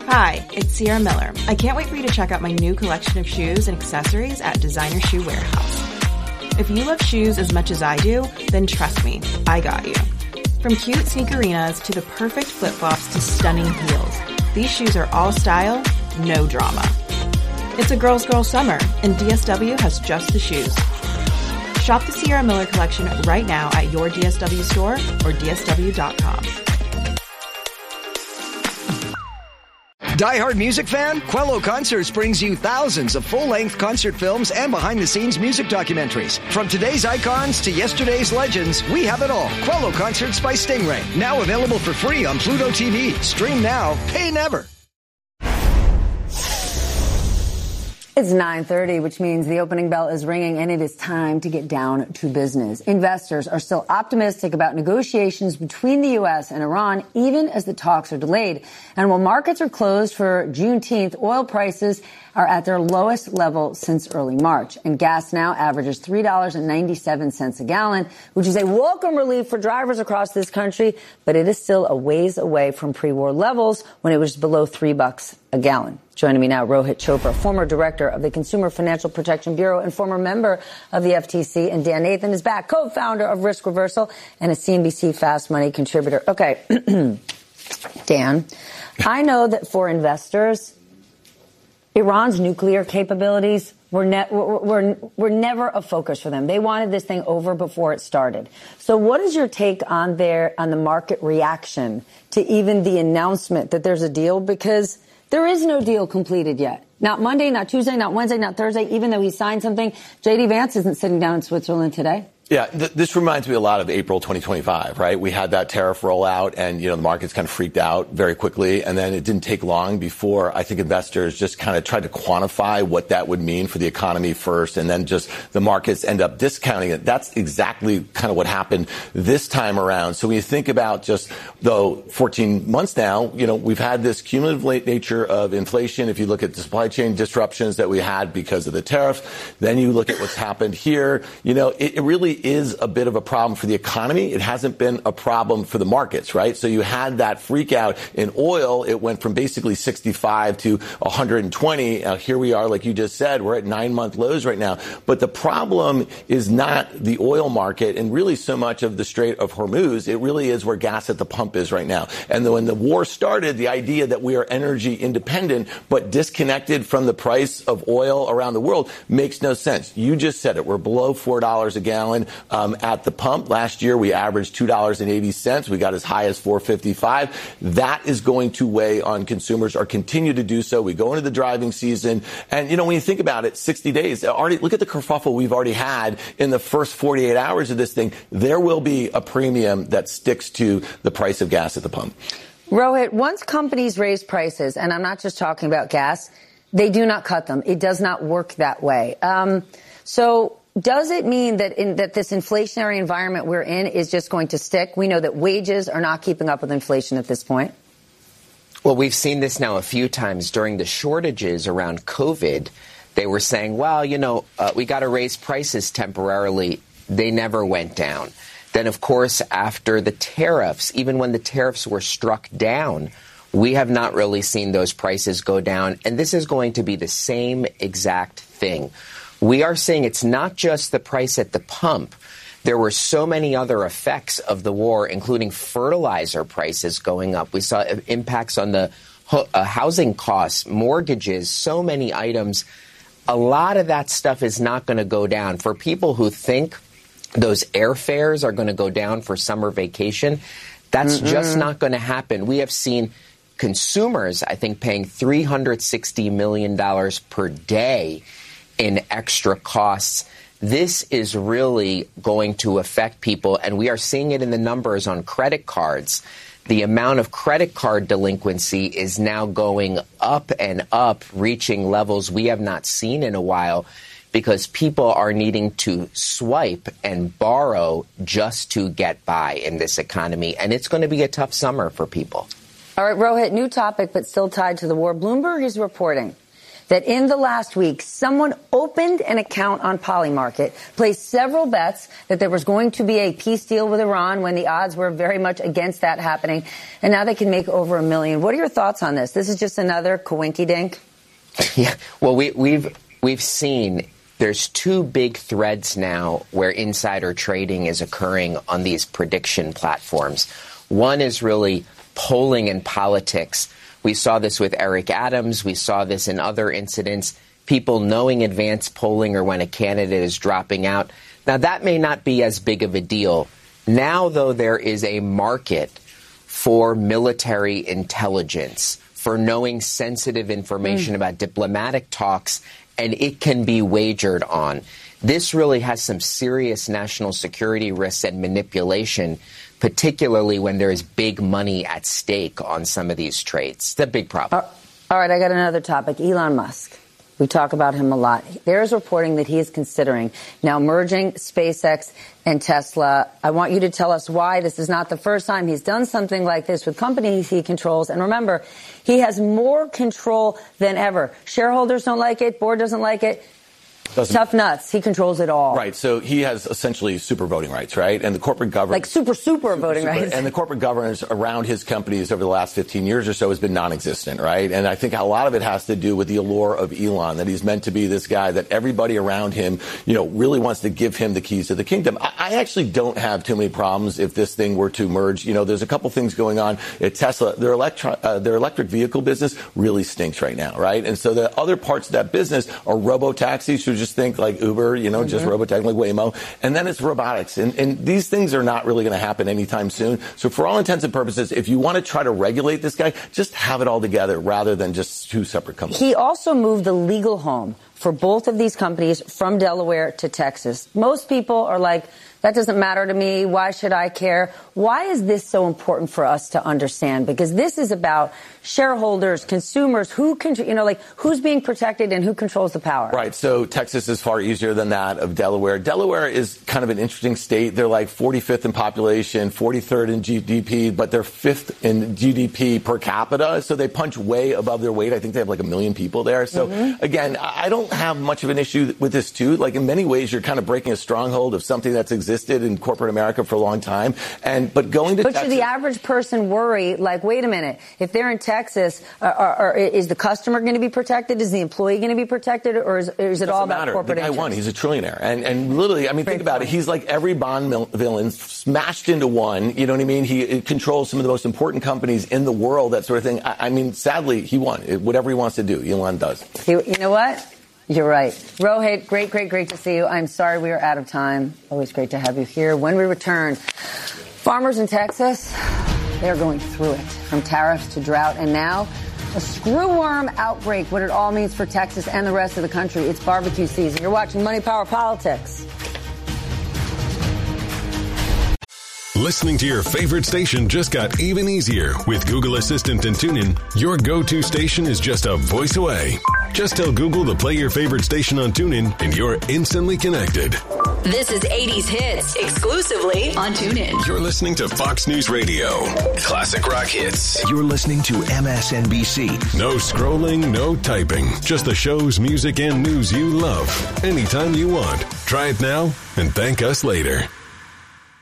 Hi, it's Sierra Miller. I can't wait for you to check out my new collection of shoes and accessories at Designer Shoe Warehouse. If you love shoes as much as I do, then trust me, I got you. From cute sneakerinas to the perfect flip-flops to stunning heels, these shoes are all style, no drama. It's a girl's girl summer, and DSW has just the shoes. Shop the Sierra Miller collection right now at your DSW store or DSW.com. Die-hard music fan? Quello Concerts brings you thousands of full-length concert films and behind-the-scenes music documentaries. From today's icons to yesterday's legends, we have it all. Quello Concerts by Stingray. Now available for free on Pluto TV. Stream now, pay never. It's 9:30, which means the opening bell is ringing and it is time to get down to business. Investors are still optimistic about negotiations between the U.S. and Iran, even as the talks are delayed. And while markets are closed for Juneteenth, oil prices are at their lowest level since early March. And gas now averages $3.97 a gallon, which is a welcome relief for drivers across this country, but it is still a ways away from pre-war levels when it was below $3 a gallon. Joining me now, Rohit Chopra, former director of the Consumer Financial Protection Bureau and former member of the FTC, and Dan Nathan is back, co-founder of Risk Reversal and a CNBC Fast Money contributor. Okay, Dan, I know that for investors, Iran's nuclear capabilities were never a focus for them. They wanted this thing over before it started. So what is your take on the market reaction to even the announcement that there's a deal? Because there is no deal completed yet. Not Monday, not Tuesday, not Wednesday, not Thursday, even though he signed something. J.D. Vance isn't sitting down in Switzerland today. Yeah, this reminds me a lot of April 2025, right? We had that tariff rollout and, the markets kind of freaked out very quickly. And then it didn't take long before I think investors just kind of tried to quantify what that would mean for the economy first. And then just the markets end up discounting it. That's exactly kind of what happened this time around. So when you think about just, though, 14 months now, we've had this cumulative nature of inflation. If you look at the supply chain disruptions that we had because of the tariff, then you look at what's happened here, it really is a bit of a problem for the economy. It hasn't been a problem for the markets, right? So you had that freak out in oil. It went from basically 65 to 120. Here we are, like you just said, we're at 9-month lows right now. But the problem is not the oil market and really so much of the Strait of Hormuz. It really is where gas at the pump is right now. And when the war started, the idea that we are energy independent but disconnected from the price of oil around the world makes no sense. You just said it. We're below $4 a gallon. At the pump. Last year, we averaged $2.80. We got as high as $4.55. That is going to weigh on consumers or continue to do so. We go into the driving season. And, when you think about it, 60 days, already look at the kerfuffle we've already had in the first 48 hours of this thing. There will be a premium that sticks to the price of gas at the pump. Rohit, once companies raise prices, and I'm not just talking about gas, they do not cut them. It does not work that way. Does it mean that this inflationary environment we're in is just going to stick? We know that wages are not keeping up with inflation at this point. Well, we've seen this now a few times during the shortages around COVID. They were saying, well, we got to raise prices temporarily. They never went down. Then, of course, after the tariffs, even when the tariffs were struck down, we have not really seen those prices go down. And this is going to be the same exact thing. We are seeing it's not just the price at the pump. There were so many other effects of the war, including fertilizer prices going up. We saw impacts on the housing costs, mortgages, so many items. A lot of that stuff is not going to go down. For people who think those airfares are going to go down for summer vacation, that's just not going to happen. We have seen consumers, I think, paying $360 million per day in extra costs. This is really going to affect people, and we are seeing it in the numbers on credit cards. The amount of credit card delinquency is now going up and up, reaching levels we have not seen in a while because people are needing to swipe and borrow just to get by in this economy, and it's going to be a tough summer for people. All right, Rohit, new topic, but still tied to the war. Bloomberg is reporting that in the last week, someone opened an account on Polymarket, placed several bets that there was going to be a peace deal with Iran when the odds were very much against that happening, and now they can make over $1 million. What are your thoughts on this? This is just another coinky-dink? Yeah, well, we've seen there's two big threads now where insider trading is occurring on these prediction platforms. One is really polling and politics. We saw this with Eric Adams. We saw this in other incidents. People knowing advanced polling or when a candidate is dropping out. Now, that may not be as big of a deal. Now, though, there is a market for military intelligence, for knowing sensitive information about diplomatic talks, and it can be wagered on. This really has some serious national security risks and manipulation, particularly when there is big money at stake on some of these trades. It's a big problem. All right, I got another topic. Elon Musk. We talk about him a lot. There is reporting that he is considering now merging SpaceX and Tesla. I want you to tell us why. This is not the first time he's done something like this with companies he controls. And remember, he has more control than ever. Shareholders don't like it. Board doesn't like it. Tough nuts. He controls it all. Right. So he has essentially super voting rights, right? And the corporate governance. Like super voting rights. And the corporate governance around his companies over the last 15 years or so has been non-existent, right? And I think a lot of it has to do with the allure of Elon, that he's meant to be this guy that everybody around him, really wants to give him the keys to the kingdom. I actually don't have too many problems if this thing were to merge. There's a couple things going on at Tesla. Their electric vehicle business really stinks right now, right? And so the other parts of that business are robo-taxis, who just think like Uber, just robotaxi, like Waymo. And then it's robotics. And these things are not really going to happen anytime soon. So for all intents and purposes, if you want to try to regulate this guy, just have it all together rather than just two separate companies. He also moved the legal home for both of these companies from Delaware to Texas. Most people are like, that doesn't matter to me. Why should I care? Why is this so important for us to understand? Because this is about shareholders, consumers, who's being protected and who controls the power. Right. So Texas is far easier than that of Delaware. Delaware is kind of an interesting state. They're like 45th in population, 43rd in GDP, but they're 5th in GDP per capita. So they punch way above their weight. I think they have like 1 million people there. So again, I don't have much of an issue with this too. Like in many ways, you're kind of breaking a stronghold of something that's existed in corporate America for a long time. But going to Texas, should the average person worry, like, wait a minute, if they're in Texas, is the customer going to be protected? Is the employee going to be protected? Or is it all about corporate interests? The guy won. He's a trillionaire. And literally, think about it. He's like every Bond villain smashed into one. You know what I mean? He controls some of the most important companies in the world, that sort of thing. Sadly, he won. Whatever he wants to do, Elon does. You know what? You're right. Rohit, great to see you. I'm sorry we are out of time. Always great to have you here. When we return, farmers in Texas, they're going through it, from tariffs to drought, and now a screwworm outbreak, what it all means for Texas and the rest of the country. It's barbecue season. You're watching Money Power Politics. Listening to your favorite station just got even easier. With Google Assistant and TuneIn, your go-to station is just a voice away. Just tell Google to play your favorite station on TuneIn, and you're instantly connected. This is 80s Hits, exclusively on TuneIn. You're listening to Fox News Radio. Classic rock hits. You're listening to MSNBC. No scrolling, no typing. Just the shows, music, and news you love. Anytime you want. Try it now and thank us later.